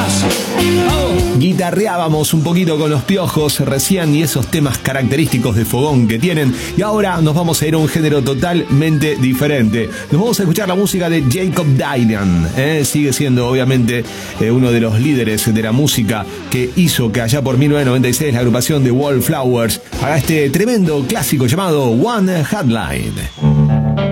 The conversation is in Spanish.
Guitarreábamos un poquito con los Piojos recién y esos temas característicos de fogón que tienen. Y ahora nos vamos a ir a un género totalmente diferente. Nos vamos a escuchar la música de Jakob Dylan. Sigue siendo obviamente uno de los líderes de la música que hizo que allá por 1996 la agrupación de Wallflowers haga este tremendo clásico llamado One Headline.